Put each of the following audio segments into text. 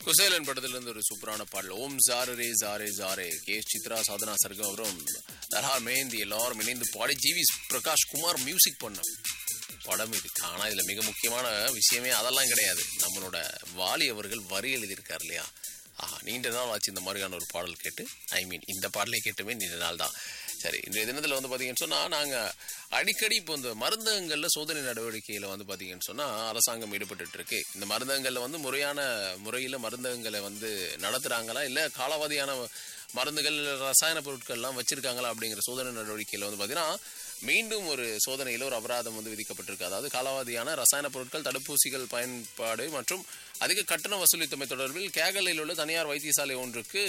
குசேலன் படத்துல இருந்து ஒரு சூப்பரான பாடல் ஓம் ஜாரே ஜாரே ஜாரே கே சித்ரா சாதனா சர்கம் அவரும் தலா மேந்தி எல்லாரும் இணைந்து பாடி ஜிவி பிரகாஷ் குமார் மியூசிக் பண்ண படம் இது. ஆனா இதுல மிக முக்கியமான விஷயமே அதெல்லாம் கிடையாது. நம்மளோட வாலி அவர்கள் வரி எழுதியிருக்காரு இல்லையா. நீண்ட நாள் ஆச்சு இந்த மாதிரியான ஒரு பாடல் கேட்டு. இந்த பாடலை கேட்டுமே நீண்ட நாள் தான். சரி, இன்றைய தினத்தில் வந்து பார்த்தீங்கன்னு சொன்னால் நாங்கள் அடிக்கடி இப்போ இந்த மருந்தகங்களில் சோதனை நடவடிக்கையில் வந்து பார்த்தீங்கன்னு சொன்னால் அரசாங்கம் ஈடுபட்டு இருக்கு. இந்த மருந்தகங்களில் வந்து முறையான முறையில் மருந்தகங்களை வந்து நடத்துகிறாங்களா, இல்லை காலாவதியான மருந்துகள் ரசாயன பொருட்கள்லாம் வச்சிருக்காங்களா அப்படிங்கிற சோதனை நடவடிக்கையில் வந்து பார்த்தீங்கன்னா மீண்டும் ஒரு சோதனையில் ஒரு அபராதம் வந்து விதிக்கப்பட்டிருக்கு. அதாவது காலாவதியான ரசாயன பொருட்கள் தடுப்பூசிகள் பயன்பாடு மற்றும் அதிக கட்டண வசூலித்தமை தொடர்பில் கேகலில் உள்ள தனியார் வைத்தியசாலை ஒன்றுக்கு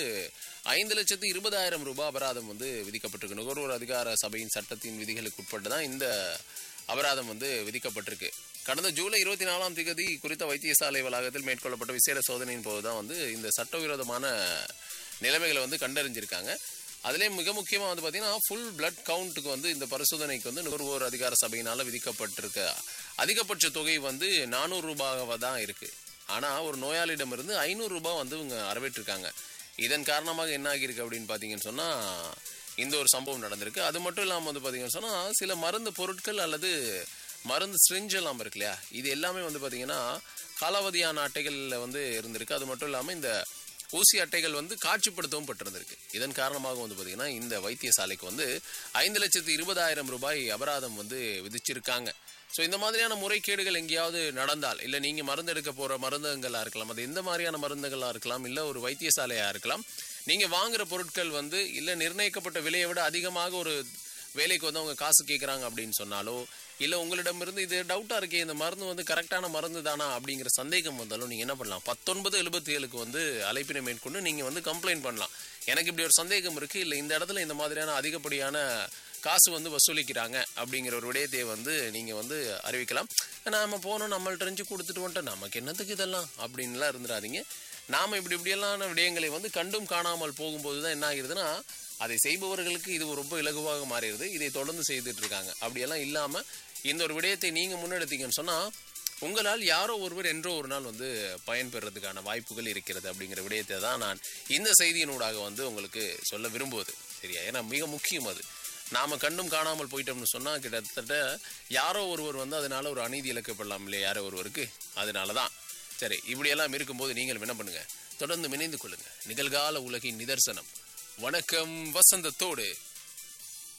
5,20,000 ரூபாய் அபராதம் வந்து விதிக்கப்பட்டிருக்கு. நுகர்வோர் அதிகார சபையின் சட்டத்தின் விதிகளுக்கு உட்பட்டு தான் இந்த அபராதம் வந்து விதிக்கப்பட்டிருக்கு. கடந்த ஜூலை 24ஆம் தேதி குறித்த வைத்தியசாலை வளாகத்தில் மேற்கொள்ளப்பட்ட விசேட சோதனையின் போதுதான் வந்து இந்த சட்டவிரோதமான நிலைமைகளை வந்து கண்டறிஞ்சிருக்காங்க. அதிலே மிக முக்கியமாக வந்து பார்த்தீங்கன்னா ஃபுல் பிளட் கவுண்ட்டுக்கு வந்து இந்த பரிசோதனைக்கு வந்து நுகர்வோர் அதிகார சபையினால் விதிக்கப்பட்டிருக்க அதிகபட்ச தொகை வந்து 400 ரூபாவாக தான் இருக்குது. ஆனால் ஒரு நோயாளியிடமிருந்து 500 ரூபாய் வந்து இவங்க அறவிட்டிருக்காங்க. இதன் காரணமாக என்ன ஆகியிருக்கு அப்படின்னு பார்த்தீங்கன்னு சொன்னால் இந்த ஒரு சம்பவம் நடந்திருக்கு. அது மட்டும் இல்லாமல் வந்து பார்த்தீங்கன்னு சொன்னால் சில மருந்து பொருட்கள் அல்லது மருந்து சிரிஞ்ச் எல்லாம் இருக்கு இல்லையா, இது எல்லாமே வந்து பார்த்தீங்கன்னா காலாவதியான அட்டைகளில் வந்து இருந்திருக்கு. அது மட்டும் இல்லாமல் இந்த ஊசி அட்டைகள் வந்து காட்சிப்படுத்தவும் பட்டிருந்திருக்கு. இதன் காரணமாக வந்து பார்த்தீங்கன்னா இந்த வைத்தியசாலைக்கு வந்து 5,20,000 ரூபாய் அபராதம் வந்து விதிச்சிருக்காங்க. ஸோ இந்த மாதிரியான முறைகேடுகள் எங்கேயாவது நடந்தால், இல்லை நீங்கள் மருந்து எடுக்க போகிற மருந்தகங்களாக இருக்கலாம், அது எந்த மாதிரியான மருந்துகளாக இருக்கலாம், இல்லை ஒரு வைத்தியசாலையாக இருக்கலாம், நீங்கள் வாங்குகிற பொருட்கள் வந்து இல்லை நிர்ணயிக்கப்பட்ட விலையை விட அதிகமாக ஒரு வேலைக்கு வந்து அவங்க காசு கேட்குறாங்க அப்படின்னு சொன்னாலோ, இல்லை உங்களிடமிருந்து இது டவுட்டாக இருக்கே இந்த மருந்து வந்து கரெக்டான மருந்து தானா அப்படிங்கிற சந்தேகம் வந்தாலும் நீங்கள் என்ன பண்ணலாம், 1977க்கு வந்து அழைப்பினை மேற்கொண்டு நீங்கள் வந்து கம்ப்ளைண்ட் பண்ணலாம். எனக்கு இப்படி ஒரு சந்தேகம் இருக்குது, இல்லை இந்த இடத்துல இந்த மாதிரியான அதிகப்படியான காசு வந்து வசூலிக்கிறாங்க அப்படிங்கிற ஒரு விடயத்தை வந்து நீங்கள் வந்து அறிவிக்கலாம். நாம் போனோம் நம்மள்ட்ட இருந்து கொடுத்துட்டு வந்துட்டோம், நமக்கு என்னத்துக்கு இதெல்லாம் அப்படின்லாம் இருந்துடாதீங்க. நாம் இப்படியெல்லாம் விடயங்களை வந்து கண்டும் காணாமல் போகும்போது தான் என்ன ஆகிடுதுன்னா அதை செய்பவர்களுக்கு இது ரொம்ப இலகுவாக மாறிடுது. இதை தொடர்ந்து செய்துட்டு இருக்காங்க. அப்படியெல்லாம் இல்லாமல் இந்த ஒரு விடயத்தை நீங்கள் முன்னெடுத்தீங்கன்னு சொன்னால் உங்களால் யாரோ ஒருவர் என்றோ ஒரு நாள் வந்து பயன்பெறதுக்கான வாய்ப்புகள் இருக்கிறது அப்படிங்கிற விடயத்தை தான் நான் இந்த செய்தியினூடாக வந்து உங்களுக்கு சொல்ல விரும்புவது. சரியா? ஏன்னா மிக முக்கியம் அது. நாம் கண்டும் காணாமல் போயிட்டோம்னு சொன்னால் கிட்டத்தட்ட யாரோ ஒருவர் வந்து அதனால ஒரு அநீதி இழக்கப்படலாம் இல்லையா யாரோ ஒருவருக்கு. அதனால தான் சரி, இப்படியெல்லாம் இருக்கும்போது நீங்கள் என்ன பண்ணுங்க, தொடர்ந்து இணைந்து கொள்ளுங்க. நிகழ்கால உலகின் நிதர்சனம் வணக்கம் வசந்தத்தோடு.